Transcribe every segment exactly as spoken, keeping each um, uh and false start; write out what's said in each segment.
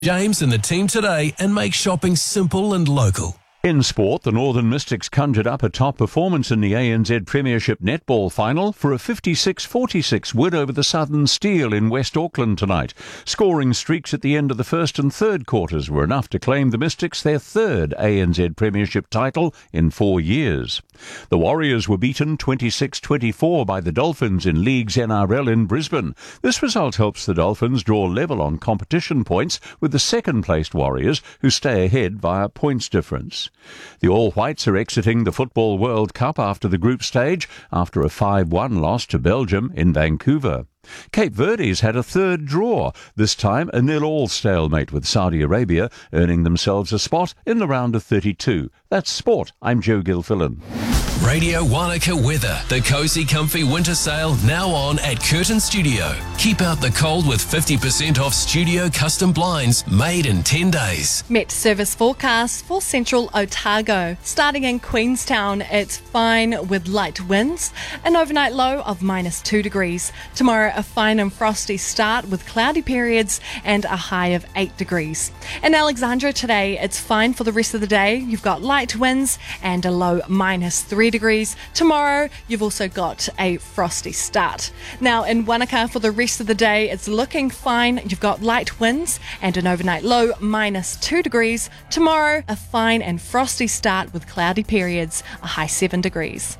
James and the team today and make shopping simple and local. In sport, the Northern Mystics conjured up a top performance in the A N Z Premiership Netball Final for a fifty-six forty-six win over the Southern Steel in West Auckland tonight. Scoring streaks at the end of the first and third quarters were enough to claim the Mystics their third A N Z Premiership title in four years. The Warriors were beaten twenty-six twenty-four by the Dolphins in League's N R L in Brisbane. This result helps the Dolphins draw level on competition points with the second-placed Warriors, who stay ahead via points difference. The All Whites are exiting the Football World Cup after the group stage after a five one loss to Belgium in Vancouver. Cape Verde's had a third draw, this time a nil-all stalemate with Saudi Arabia, earning themselves a spot in the round of thirty-two. That's sport. I'm Joe Gilfillan. Radio Wanaka weather. The Cozy Comfy Winter Sale now on at Curtin Studio. Keep out the cold with fifty percent off studio custom blinds made in ten days. Met service forecast for central Otago. Starting in Queenstown, it's fine with light winds. An overnight low of minus two degrees. Tomorrow, a fine and frosty start with cloudy periods and a high of eight degrees. In Alexandra today, it's fine for the rest of the day. You've got light winds and a low minus three degrees. Tomorrow, you've also got a frosty start. Now, in Wanaka for the rest of the day, it's looking fine. You've got light winds and an overnight low minus two degrees. Tomorrow, a fine and frosty start with cloudy periods, a high seven degrees.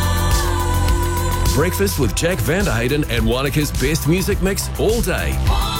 Breakfast with Jack Van Hayden and Wanaka's best music mix all day.